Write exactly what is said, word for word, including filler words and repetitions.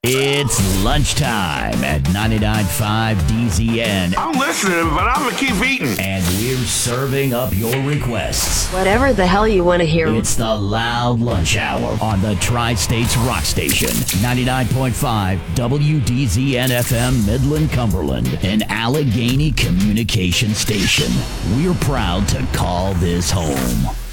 It's lunchtime at ninety-nine point five D Z N. I'm listening, but I'm going to keep eating. And we're serving up your requests. Whatever the hell you want to hear. It's the Loud Lunch Hour on the Tri-States Rock Station. ninety-nine point five W D Z N F M Midland, Cumberland. An Allegheny communication station. We're proud to call this home.